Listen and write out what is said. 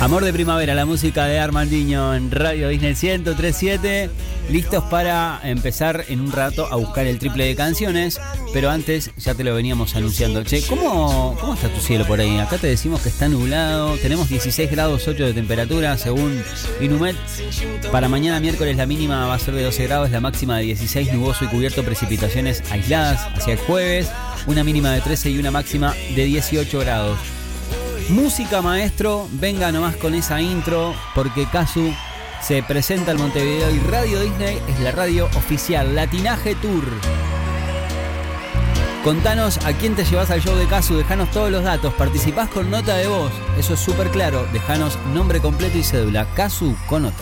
Amor de Primavera, la música de Armandinho en Radio Disney 103.7. Listos para empezar en un rato a buscar el triple de canciones. Pero antes, ya te lo veníamos anunciando. Che, ¿cómo está tu cielo por ahí? Acá te decimos que está nublado. Tenemos 16 grados 8 de temperatura según Inumet. Para mañana miércoles la mínima va a ser de 12 grados, la máxima de 16, nuboso y cubierto, precipitaciones aisladas. Hacia el jueves, una mínima de 13 y una máxima de 18 grados. Música, maestro, venga nomás con esa intro, porque Casu se presenta al Montevideo y Radio Disney es la radio oficial. Latinaje Tour. Contanos a quién te llevas al show de Casu, dejanos todos los datos, participás con nota de voz, eso es súper claro, dejanos nombre completo y cédula. Casu con nota.